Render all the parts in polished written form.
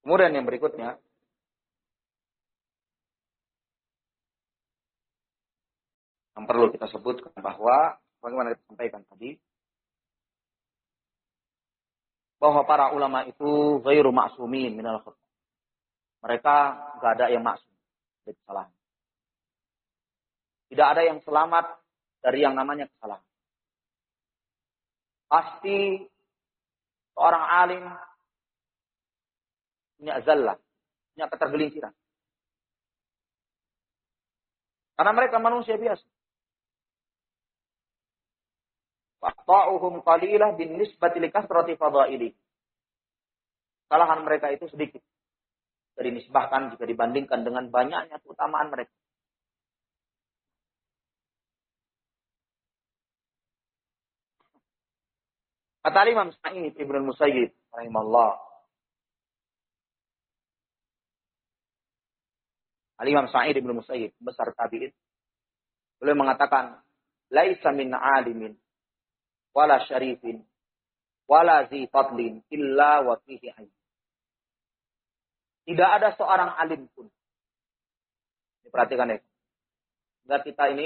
Kemudian yang berikutnya, yang perlu kita sebutkan bahwa, bagaimana kita sampaikan tadi, bahwa para ulama itu ghairu ma'sumin minal khata'. Mereka enggak ada yang maksum dari kesalahan. Tidak ada yang selamat dari yang namanya kesalahan. Pasti seorang alim punya zallah, punya ketergelinciran. Karena mereka manusia biasa. Fa'ta'uhum qalilah bin nisbati li kasrati fadaili. Kesalahan mereka itu sedikit. Dari nisbahkan jika dibandingkan dengan banyaknya keutamaan mereka. Kata Imam Sa'id Ibnu Musayyib rahimahullah. Imam Sa'id Ibnu Musayyib, besar tabi'in. Beliau mengatakan, laisa min alimin wala syarifin wala zi fadlin illa wa fihi hayy. Tidak ada seorang alim pun. Diperhatikan ya. Enggak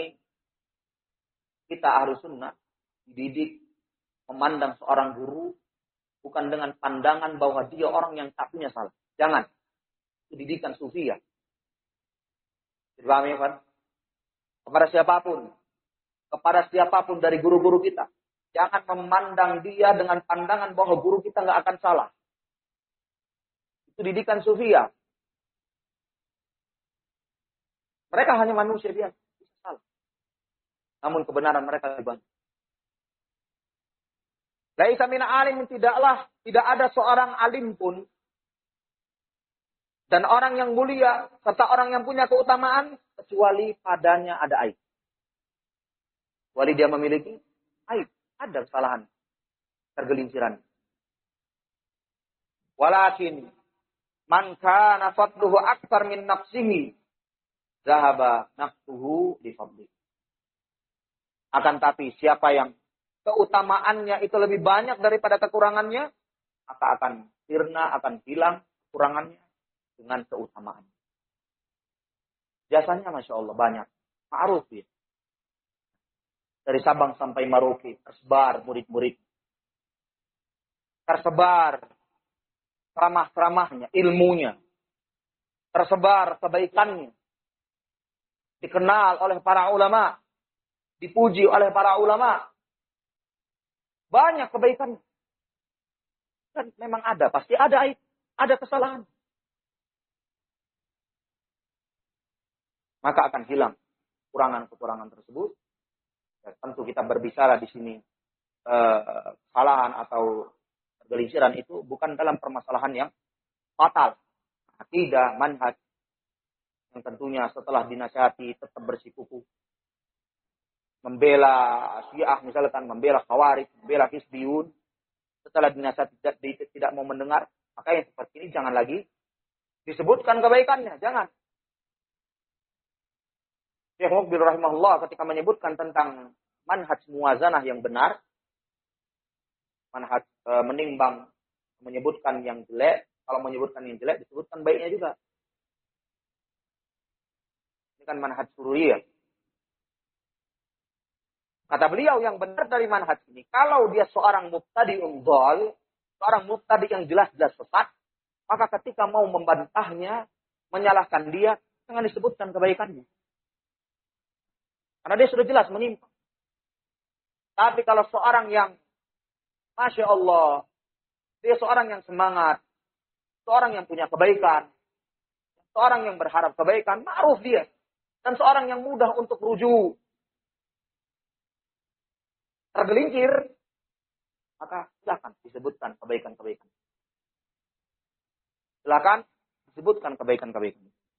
kita harus sunnah dididik memandang seorang guru bukan dengan pandangan bahwa dia orang yang tak punya salah. Jangan. Itu didikan sufiyah. Dipahami kan? Kepada siapapun dari guru-guru kita, jangan memandang dia dengan pandangan bahwa guru kita nggak akan salah. Itu didikan sufiyah. Mereka hanya manusia biasa, bisa salah. Namun kebenaran mereka lebih banyak. Laisa min alim, tidak ada seorang alim pun dan orang yang mulia serta orang yang punya keutamaan kecuali padanya ada aib. Kecuali dia memiliki aib, ada kesalahan, tergelinciran. Walakin man kana fadluhu aktsar min nafsihi zahaba nafsuhu bi fadli. Akan tapi siapa yang keutamaannya itu lebih banyak daripada kekurangannya, maka akan sirna, akan hilang kekurangannya dengan keutamaan. Jasanya Masya Allah banyak. Ma'ruf ya. Dari Sabang sampai Merauke tersebar murid-murid. Tersebar ceramah-ceramahnya, ilmunya. Tersebar kebaikannya. Dikenal oleh para ulama. Dipuji oleh para ulama. Banyak kebaikan. Dan memang ada, pasti ada kesalahan. Maka akan hilang kekurangan-kekurangan tersebut. Ya, tentu kita berbicara di sini kesalahan atau kegelinciran itu bukan dalam permasalahan yang fatal. Akidah, manhaj. Yang tentunya setelah dinasihati tetap bersikukuh. Membela Syiah misalkan, membela Khawarij, membela Hizbiyun, setelah dinasihati tidak mau mendengar, maka yang seperti ini jangan lagi disebutkan kebaikannya, jangan. Syekh Muqbil rahimahullah ketika menyebutkan tentang manhaj muwazanah yang benar, manhaj menimbang, menyebutkan yang jelek, kalau menyebutkan yang jelek disebutkan baiknya juga. Ini kan manhaj sururiyah. Kata beliau yang benar dari manhaj ini, kalau dia seorang mubtadi'un dhal, seorang mubtadi' yang jelas-jelas sesat, maka ketika mau membantahnya, menyalahkan dia, jangan disebutkan kebaikannya. Karena dia sudah jelas menyimpang. Tapi kalau seorang yang, Masya Allah, dia seorang yang semangat, seorang yang punya kebaikan, seorang yang berharap kebaikan, ma'ruf dia. Dan seorang yang mudah untuk rujuk, tergelincir, maka silakan disebutkan kebaikan-kebaikan. Silakan disebutkan kebaikan-kebaikan.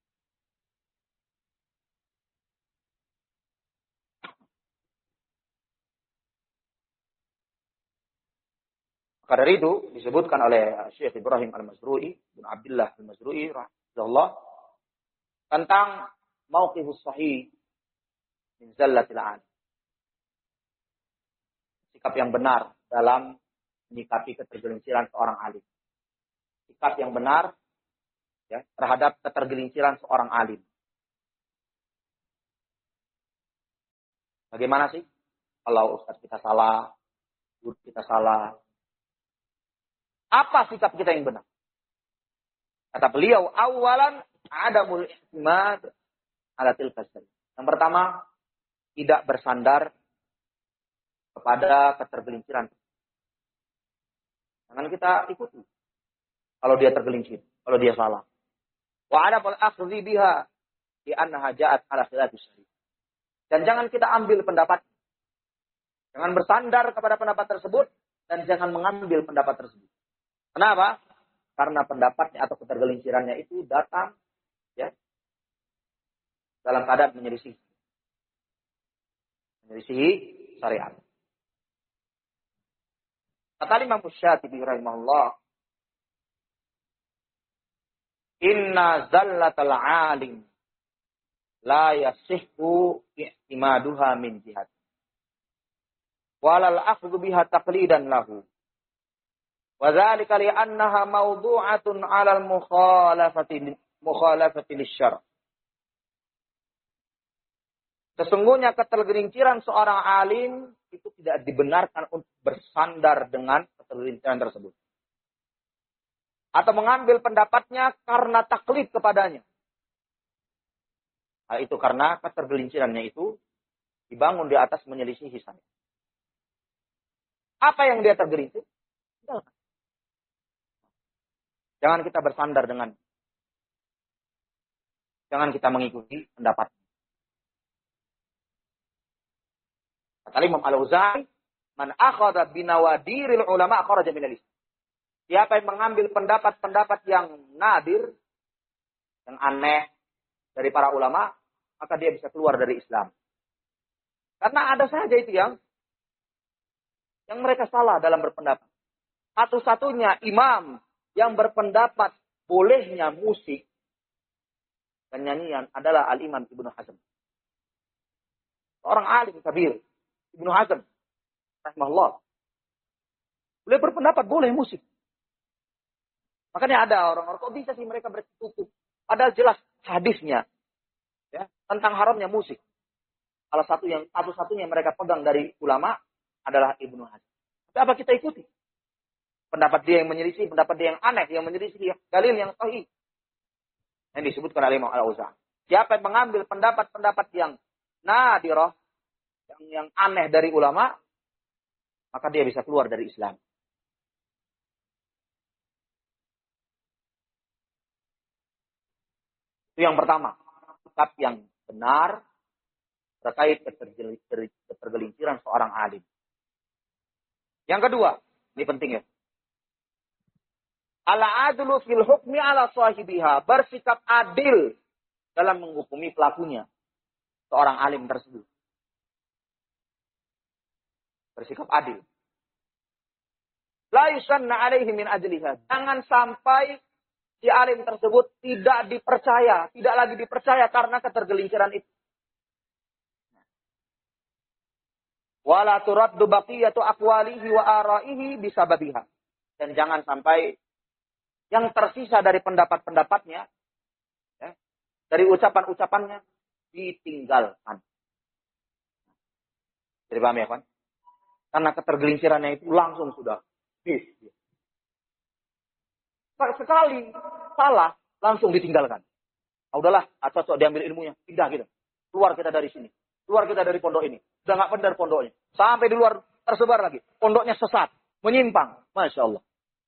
Maka dari itu disebutkan oleh Syekh Ibrahim Al-Mazrui bin Abdullah Al-Mazrui rahimahullah tentang mauqifus sahih min zallatil 'an. Sikap yang benar dalam menyikapi ketergelinciran seorang alim. Sikap yang benar ya, terhadap ketergelinciran seorang alim. Bagaimana sih kalau ustaz kita salah, guru kita salah? Apa sikap kita yang benar? Kata beliau, awalan adamul i'timad ala tilka sayyid. Yang pertama, tidak bersandar kepada ketergelinciran. Jangan kita ikuti kalau dia tergelincir, kalau dia salah. Wa adamul akhdhi biha li annaha ja'at ala khilafis syari'. Dan jangan kita ambil pendapat. Jangan bersandar kepada pendapat tersebut dan jangan mengambil pendapat tersebut. Kenapa? Karena pendapatnya atau ketergelincirannya itu datang ya dalam keadaan menyelisih syariat. Kata Imam Syatibi rahimahullah, inna zallatal alim la yasihhu i'timaduha min jihad walal akhdhu biha taqlidan lahu. Wa dzalika li annaha mawdu'atun 'alal mukhalafati lisyara'. Sesungguhnya ketergelinciran seorang alim itu tidak dibenarkan untuk bersandar dengan ketergelinciran tersebut. Atau mengambil pendapatnya karena taklid kepadanya. Hal itu karena ketergelincirannya itu dibangun di atas menyelisihi syariat. Apa yang dia tergelincir? Jangan kita bersandar dengan, jangan kita mengikuti pendapat. Kata Imam Al-Auza'i, man akhadha binawadiril ulama kharaja minal Islam. Siapa yang mengambil pendapat-pendapat yang nadir, yang aneh dari para ulama, maka dia bisa keluar dari Islam. Karena ada saja itu yang mereka salah dalam berpendapat. Satu-satunya imam yang berpendapat bolehnya musik dan nyanyian adalah Al-Imam Ibnu Hazm. Seorang alim kabir, Ibnu Hazm rahimahullah. Beliau berpendapat boleh musik. Makanya ada orang-orang, kok bisa sih mereka bersekutu? Padahal jelas hadisnya ya, tentang haramnya musik. Salah satu-satunya mereka pegang dari ulama adalah Ibnu Hazm. Tapi apa kita ikuti? Pendapat dia yang menyelisih, pendapat dia yang aneh, yang menyelisih dalil yang sahih. Yang disebutkan oleh Imam Al-Auza'i. Siapa yang mengambil pendapat-pendapat yang nadirah, yang aneh dari ulama, maka dia bisa keluar dari Islam. Itu yang pertama. Sikap yang benar terkait ketergelinciran seorang alim. Yang kedua, ini penting ya. Al-adlu fil hukmi ala sahibiha. Bersikap adil dalam menghukumi pelakunya. Seorang alim tersebut. Bersikap adil. La yusanna alaihi min ajliha. Jangan sampai si alim tersebut tidak dipercaya. Tidak lagi dipercaya karena ketergelinciran itu. Wala turaddu baqiyatu aqwalihi wa ara'ihi bisababiha. Dan jangan sampai yang tersisa dari pendapat-pendapatnya, ya, dari ucapan-ucapannya, ditinggalkan. Jadi paham ya, kan? Karena ketergelincirannya itu langsung sudah. Sekali salah, langsung ditinggalkan. Udahlah, cocok diambil ilmunya. Pindah kita. Keluar kita dari sini. Keluar kita dari pondok ini. Sudah nggak benar pondoknya. Sampai di luar tersebar lagi. Pondoknya sesat. Menyimpang. Masya Allah.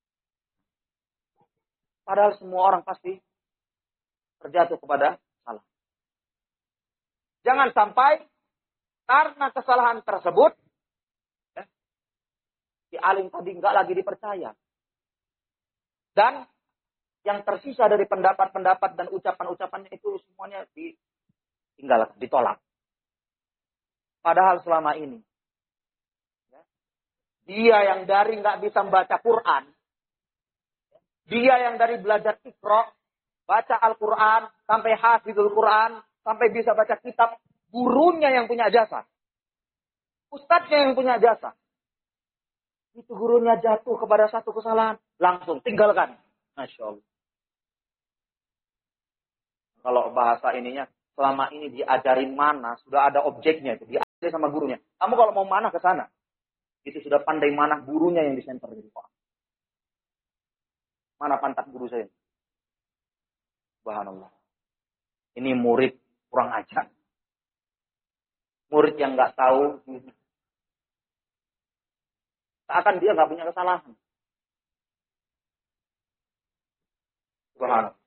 Padahal semua orang pasti terjatuh kepada salah. Jangan sampai karena kesalahan tersebut, ya, si alim tadi nggak lagi dipercaya. Dan yang tersisa dari pendapat-pendapat dan ucapan-ucapannya itu semuanya ditinggalkan, ditolak. Padahal selama ini, ya, dia yang dari nggak bisa membaca Quran, dia yang dari belajar Iqra, baca Al-Quran, sampai hafizul Quran, sampai bisa baca kitab, gurunya yang punya jasa. Ustadznya yang punya jasa. Itu gurunya jatuh kepada satu kesalahan, langsung tinggalkan. Masya Allah. kalau bahasa ininya, selama ini diajarin mana, sudah ada objeknya itu, diajari sama gurunya. Kamu kalau mau mana ke sana, itu sudah pandai mana gurunya yang disenter jadi orang. Mana pantat guru saya? Subhanallah. Ini murid kurang ajar. Murid yang nggak tahu, seakan dia nggak punya kesalahan. Subhanallah.